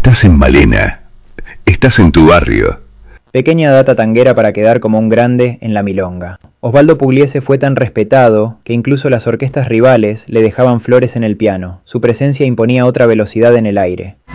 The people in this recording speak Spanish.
estás en Malena, estás en tu barrio. Pequeña data tanguera para quedar como un grande en la milonga. Osvaldo Pugliese fue tan respetado que incluso las orquestas rivales le dejaban flores en el piano. Su presencia imponía otra velocidad en el aire.